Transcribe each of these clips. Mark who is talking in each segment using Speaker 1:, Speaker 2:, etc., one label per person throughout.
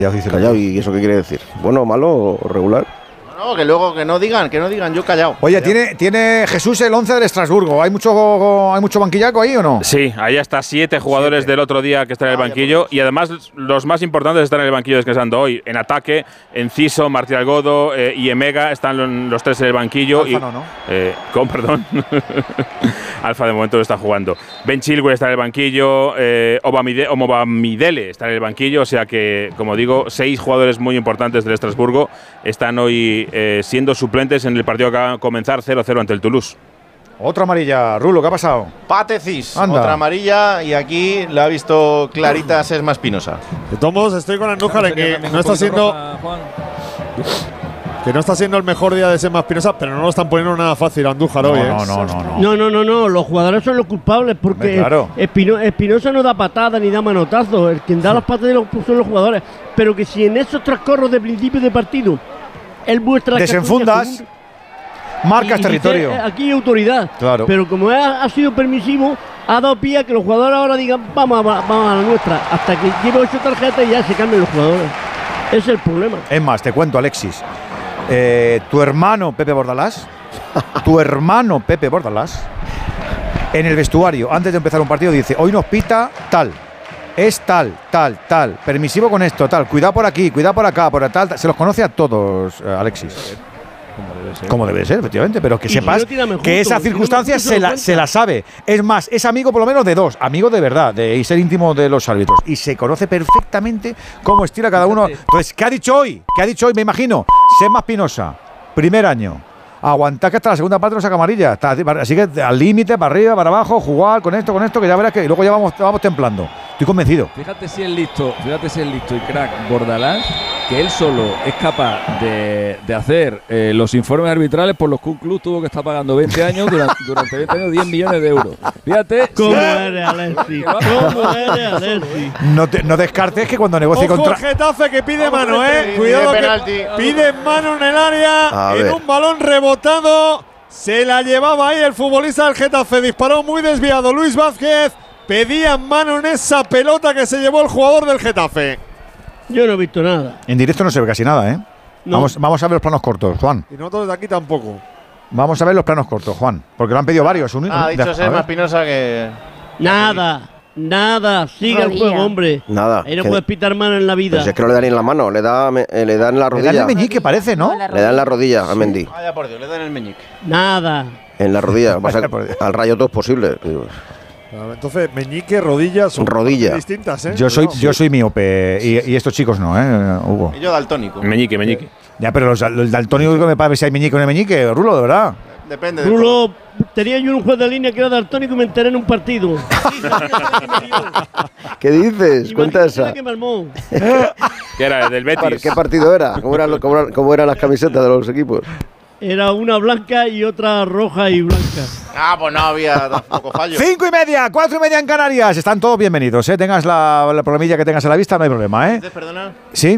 Speaker 1: Callado, ¿y eso qué quiere decir? ¿Bueno, malo o regular?
Speaker 2: No, que luego que no digan, yo callado.
Speaker 3: Oye, ¿tiene Jesús el 11 del Estrasburgo? ¿Hay mucho banquillaco ahí o no?
Speaker 4: Sí, hay hasta 7 jugadores del otro día que están en el banquillo y además los más importantes están en el banquillo descansando hoy. En ataque, Enciso, Martial Godo y Emega están los 3 en el banquillo.
Speaker 3: Alfa no.
Speaker 4: Perdón. Alfa de momento lo está jugando. Ben Chilwell está en el banquillo, Omobamidele está en el banquillo, o sea que, como digo, 6 jugadores muy importantes del Estrasburgo están hoy siendo suplentes en el partido que va a comenzar 0-0 ante el Toulouse.
Speaker 3: Otra amarilla. Rulo, ¿qué ha pasado?
Speaker 2: Patecis,
Speaker 3: Anda.
Speaker 2: otra amarilla y aquí la ha visto clarita Sesma Espinosa.
Speaker 5: De todos modos, estoy con Andújar en que no está siendo… Que no está siendo el mejor día de Sesma Espinosa, pero no lo están poniendo nada fácil a Andújar hoy.
Speaker 6: No. Los jugadores son los culpables porque
Speaker 3: claro.
Speaker 6: Espinosa no da patadas ni da manotazos. El quien da las patadas son los jugadores. Pero que si en esos transcorros de principio de partido él muestra
Speaker 3: desenfundas, marcas territorio.
Speaker 6: Aquí hay autoridad.
Speaker 3: Claro.
Speaker 6: Pero como ha sido permisivo, ha dado pie a que los jugadores ahora digan vamos a la nuestra. Hasta que lleve 8 tarjetas y ya se cambien los jugadores. Ese es el problema.
Speaker 3: Es más, te cuento, Alexis. Tu hermano Pepe Bordalás, en el vestuario, antes de empezar un partido, dice: hoy nos pita tal. Es tal. Permisivo con esto, tal. Cuidado por aquí, cuidado por acá, por tal. Se los conoce a todos, Alexis. Como debe ser, efectivamente. Pero que sepas que esa circunstancia se la sabe. Es más, es amigo por lo menos de 2. Amigo de verdad, y ser íntimo de los árbitros. Y se conoce perfectamente cómo estira cada uno. Entonces, ¿qué ha dicho hoy? Me imagino. Sesma Espinosa, primer año. Aguantar que hasta la segunda parte no saca amarilla. Así que al límite, para arriba, para abajo, jugar con esto, que ya verás que luego ya vamos templando. Estoy convencido.
Speaker 7: Fíjate si es listo y crack Bordalás, que él solo es capaz de hacer los informes arbitrales por los que un club tuvo que estar pagando 20 años durante 20 años 10 millones de euros. Fíjate.
Speaker 6: ¿Cómo eres, Alexis?
Speaker 3: No descartes que cuando negocie contra…
Speaker 5: Ojo el Getafe que pide mano, Cuidado que pide mano en el área, en un balón rebotado. Se la llevaba ahí el futbolista del Getafe. Disparó muy desviado Luis Vázquez. Pedía mano en esa pelota que se llevó el jugador del Getafe.
Speaker 6: Yo no he visto nada.
Speaker 3: En directo no se ve casi nada,
Speaker 6: No.
Speaker 3: Vamos a ver los planos cortos, Juan.
Speaker 5: Y nosotros de aquí tampoco.
Speaker 3: Vamos a ver los planos cortos, Juan. Porque lo han pedido varios.
Speaker 2: Ha dicho Sesma Espinosa que…
Speaker 6: Nada. Siga el juego, hombre.
Speaker 1: Nada.
Speaker 6: Ahí no puedes pitar mano en la vida.
Speaker 1: Pues es que no le dan ni en la mano, le dan en la rodilla.
Speaker 3: Le dan el meñique, parece, ¿no?
Speaker 1: Le dan en la rodilla a Mendy.
Speaker 2: Vaya por Dios, le dan el meñique.
Speaker 6: Nada.
Speaker 1: En la rodilla. Al rayo todo es posible.
Speaker 5: Entonces, meñique, rodillas son distintas,
Speaker 3: Yo soy miope y estos chicos no, Hugo.
Speaker 2: Y yo daltónico.
Speaker 4: Meñique.
Speaker 3: Ya, pero el daltónico me parece si hay meñique o no hay meñique, Rulo, de verdad.
Speaker 2: Depende.
Speaker 6: Rulo, tenía yo un juez de línea que era daltónico y me enteré en un partido.
Speaker 1: ¿Qué dices? Cuenta esa.
Speaker 6: Que me armó.
Speaker 4: ¿Qué era? ¿Del Betis?
Speaker 1: ¿Qué partido era? ¿Cómo eran las camisetas de los equipos?
Speaker 6: Era una blanca y otra roja y blanca.
Speaker 2: Pues no había tampoco fallo.
Speaker 3: 5:30, 4:30 en Canarias. Están todos bienvenidos, Tengas la problemilla que tengas a la vista, no hay problema,
Speaker 2: ¿Dices, perdona?
Speaker 3: ¿Sí?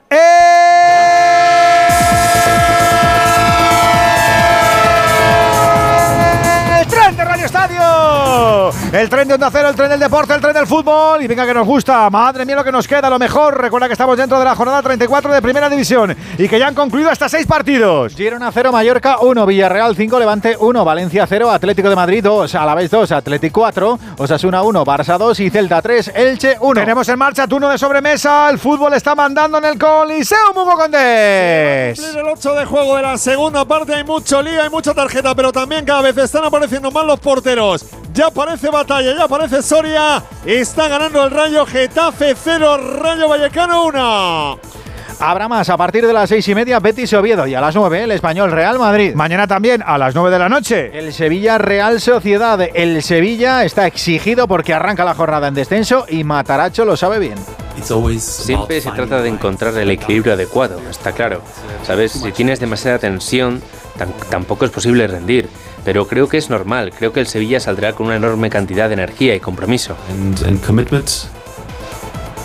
Speaker 3: ¡El tren de Radio Estadio! El tren de Onda Cero, el tren del deporte, el tren del fútbol. Y venga que nos gusta. Madre mía lo que nos queda, lo mejor. Recuerda que estamos dentro de la jornada 34 de Primera División y que ya han concluido hasta 6 partidos.
Speaker 8: Girona 0, Mallorca 1, Villarreal 5, Levante 1, Valencia 0, Atlético de Madrid 2, Alavés 2, Atlético 4, Osasuna 1, Barça 2 y Celta 3, Elche 1.
Speaker 3: Tenemos en marcha turno de sobremesa. El fútbol está mandando en el Coliseo Hugo Condés.
Speaker 5: El 8 de juego de la segunda parte. Hay mucho lío, hay mucha tarjeta, pero también cada vez están apareciendo más los porteros. Ya aparece Batalla, ya aparece Soria. Está ganando el Rayo. Getafe 0, Rayo Vallecano 1.
Speaker 8: Habrá más a partir de las 6:30, Betis Oviedo, y a las 9 el Español Real Madrid.
Speaker 3: Mañana también a las 9 de la noche
Speaker 8: el Sevilla Real Sociedad. El Sevilla está exigido porque arranca la jornada en descenso y Mataracho lo sabe bien.
Speaker 9: Siempre se trata de encontrar el equilibrio adecuado, está claro. Sabes, si tienes demasiada tensión, tampoco es posible rendir. Pero creo que es normal, creo que el Sevilla saldrá con una enorme cantidad de energía y compromiso.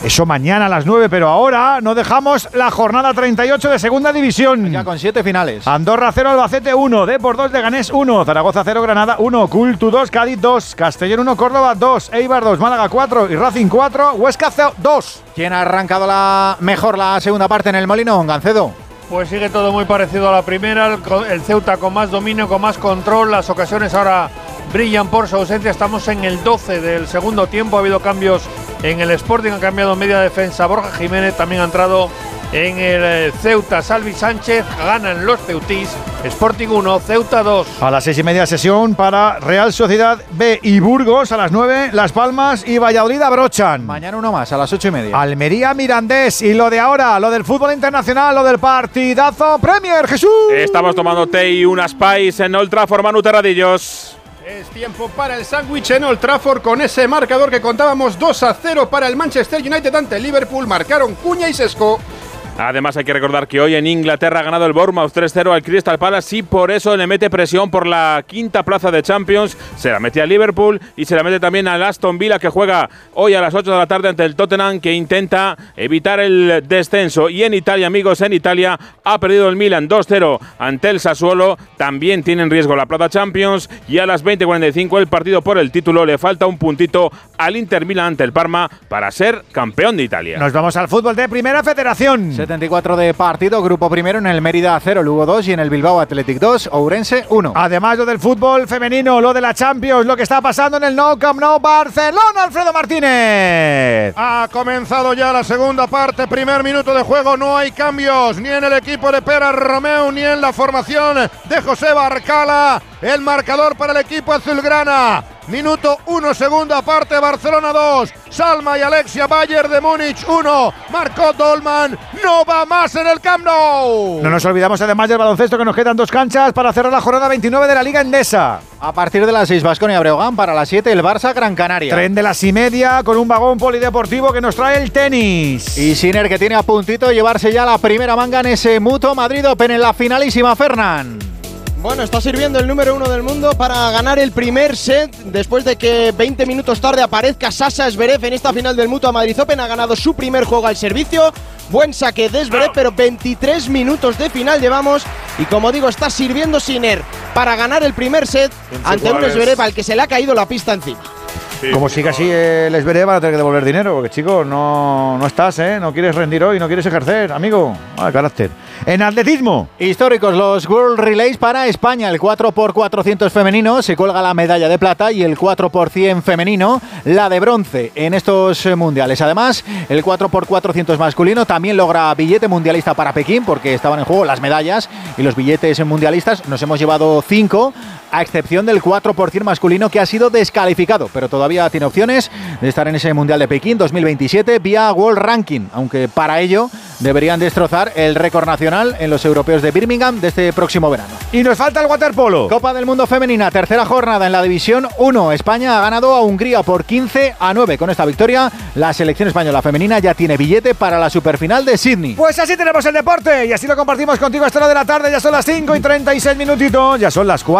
Speaker 3: Eso mañana a las 9, pero ahora no dejamos la jornada 38 de Segunda División.
Speaker 8: Ya con 7 finales.
Speaker 3: Andorra 0, Albacete 1, Depor 2, Leganés 1, Zaragoza 0, Granada 1, Cultu 2, Cádiz 2, Castellón 1, Córdoba 2, Eibar 2, Málaga 4 y Racing 4, Huesca 2.
Speaker 8: ¿Quién ha arrancado mejor la segunda parte en el Molinón, Gancedo?
Speaker 10: Pues sigue todo muy parecido a la primera, el Ceuta con más dominio, con más control, las ocasiones ahora brillan por su ausencia. Estamos en el 12 del segundo tiempo, ha habido cambios en el Sporting, ha cambiado media defensa Borja Jiménez, también ha entrado en el Ceuta Salvi Sánchez, ganan los ceutís, Sporting 1, Ceuta 2.
Speaker 3: A las 6:30 sesión para Real Sociedad B y Burgos, a las 9 Las Palmas y Valladolid abrochan.
Speaker 8: Mañana uno más, a las 8:30.
Speaker 3: Almería Mirandés y lo de ahora, lo del fútbol internacional, lo del partidazo Premier, Jesús.
Speaker 4: Estamos tomando té y unas pies en Old Trafford, Manu Terradillos.
Speaker 11: Es tiempo para el sándwich en Old Trafford con ese marcador que contábamos 2-0 para el Manchester United ante el Liverpool. Marcaron Cuña y Sesco.
Speaker 4: Además hay que recordar que hoy en Inglaterra ha ganado el Bournemouth 3-0 al Crystal Palace y por eso le mete presión por la quinta plaza de Champions. Se la mete a Liverpool y se la mete también al Aston Villa, que juega hoy a las 8 de la tarde ante el Tottenham, que intenta evitar el descenso. Y en Italia, amigos, en Italia ha perdido el Milan 2-0 ante el Sassuolo. También tiene en riesgo la plaza Champions y a las 20:45 el partido por el título. Le falta un puntito al Inter Milan ante el Parma para ser campeón de Italia.
Speaker 3: Nos vamos al fútbol de Primera Federación.
Speaker 8: 74 de partido, grupo primero en el Mérida 0, Lugo 2 y en el Bilbao Athletic 2, Ourense 1.
Speaker 3: Además lo del fútbol femenino, lo de la Champions, lo que está pasando en el Nou Camp Nou Barcelona, Alfredo Martínez.
Speaker 12: Ha comenzado ya la segunda parte, primer minuto de juego, no hay cambios ni en el equipo de Pera Romeu ni en la formación de José Barcala. El marcador para el equipo azulgrana. Minuto 1, segunda parte, Barcelona 2, Salma y Alexia Bayern de Múnich 1, marcó Dolman, no va más en el Camp Nou.
Speaker 3: No nos olvidamos además del baloncesto, que nos quedan 2 canchas para cerrar la jornada 29 de la Liga Endesa.
Speaker 8: A partir de las 6, Baskonia Breogán, para las 7 el Barça Gran Canaria.
Speaker 3: Tren de las 6:30 con un vagón polideportivo que nos trae el tenis.
Speaker 8: Y Sinner, que tiene a puntito llevarse ya la primera manga en ese Mutua Madrid Open en la finalísima, Fernán.
Speaker 13: Bueno, está sirviendo el número 1 del mundo para ganar el primer set después de que 20 minutos tarde aparezca Sasha Zverev en esta final del Mutua Madrid Open. Ha ganado su primer juego al servicio. Buen saque de Zverev, pero 23 minutos de final llevamos. Y como digo, está sirviendo Sinner para ganar el primer set ante un Zverev al que se le ha caído la pista encima.
Speaker 3: Sí, como siga así el Zverev, van a tener que devolver dinero, porque chicos, no estás, no quieres rendir hoy, no quieres ejercer, amigo. Carácter. En atletismo.
Speaker 8: Históricos los World Relays para España. El 4x400 femenino se cuelga la medalla de plata y el 4x100 femenino la de bronce en estos mundiales. Además, el 4x400 masculino también logra billete mundialista para Pekín, porque estaban en juego las medallas y los billetes mundialistas. Nos hemos llevado 5, a excepción del 4x100 masculino, que ha sido descalificado, pero todavía tiene opciones de estar en ese mundial de Pekín 2027 vía World Ranking, aunque para ello deberían destrozar el récord nacional en los europeos de Birmingham de este próximo verano.
Speaker 3: Y nos falta el waterpolo.
Speaker 8: Copa del Mundo Femenina, tercera jornada en la División 1. España ha ganado a Hungría por 15-9. Con esta victoria, la selección española femenina ya tiene billete para la superfinal de Sydney.
Speaker 3: Pues así tenemos el deporte y así lo compartimos contigo hasta la hora de la tarde. Ya son las 5:36 minutitos, ya son las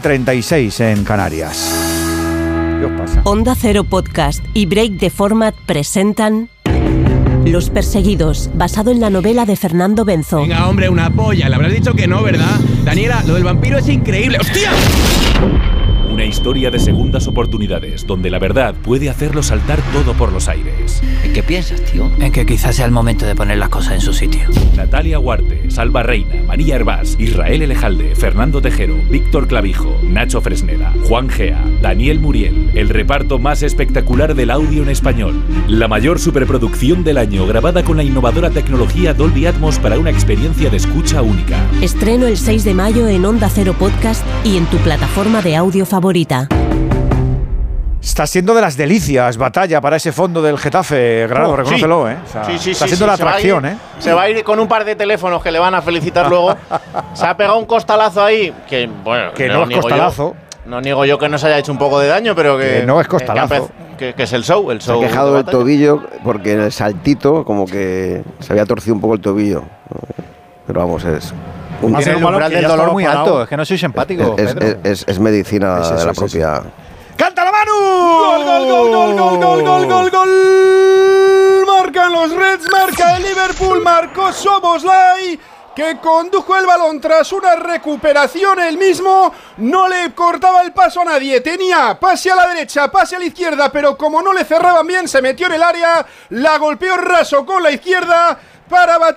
Speaker 3: 4:36 en Canarias. ¿Qué os pasa?
Speaker 14: Onda Cero Podcast y Break the Format presentan Los Perseguidos, basado en la novela de Fernando Benzo.
Speaker 15: Venga, hombre, una polla. Le habrás dicho que no, ¿verdad? Daniela, lo del vampiro es increíble. ¡Hostia!
Speaker 16: Una historia de segundas oportunidades, donde la verdad puede hacerlo saltar todo por los aires.
Speaker 17: ¿En qué piensas, tío? En que quizás sea el momento de poner las cosas en su sitio.
Speaker 16: Natalia Huarte, Salva Reina, María Hervás, Israel Elejalde, Fernando Tejero, Víctor Clavijo, Nacho Fresneda, Juan Gea, Daniel Muriel. El reparto más espectacular del audio en español. La mayor superproducción del año, grabada con la innovadora tecnología Dolby Atmos para una experiencia de escucha única.
Speaker 14: Estreno el 6 de mayo en Onda Cero Podcast y en tu plataforma de audio favorita.
Speaker 3: Está siendo de las delicias, Batalla, para ese fondo del Getafe, Granado, reconócelo, O sea, está siendo la atracción,
Speaker 2: Se va a ir con un par de teléfonos que le van a felicitar luego. Se ha pegado un costalazo ahí, que bueno,
Speaker 3: que no es costalazo.
Speaker 2: No niego yo que no se haya hecho un poco de daño, pero que
Speaker 3: no es costalazo.
Speaker 2: Que es el show.
Speaker 1: Se ha quejado del tobillo porque en el saltito como que se había torcido un poco el tobillo. Pero vamos, es...
Speaker 8: Tiene el umbral del dolor muy alto, es que no soy simpático, Pedro.
Speaker 1: Es medicina de la propia...
Speaker 3: ¡Canta la Manu! ¡Gol, gol, gol, gol, gol, gol, gol, gol, gol!
Speaker 11: marcan los Reds, marca el Liverpool, marcó Szoboszlai, que condujo el balón tras una recuperación él mismo, no le cortaba el paso a nadie, tenía pase a la derecha, pase a la izquierda, pero como no le cerraban bien, se metió en el área, la golpeó raso con la izquierda para batir